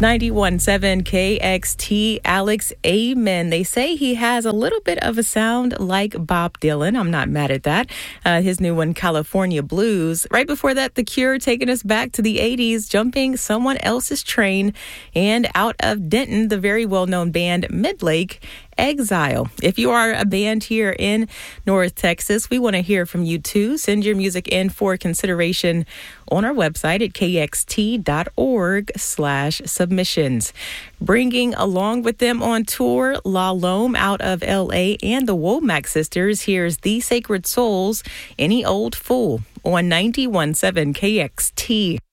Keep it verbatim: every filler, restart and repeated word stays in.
ninety-one point seven K X T, Alex Amen. They say he has a little bit of a sound like Bob Dylan. I'm not mad at that. Uh, his new one, California Blues. Right before that, The Cure taking us back to the eighties, Jumping Someone Else's Train. And out of Denton, the very well-known band Midlake, Exile. If you are a band here in North Texas, we want to hear from you too. Send your music in for consideration on our website at kxt.org slash submissions. Bringing along with them on tour, La Lome out of L A and the Womack Sisters. Here's The Sacred Souls, Any Old Fool on ninety-one point seven K X T.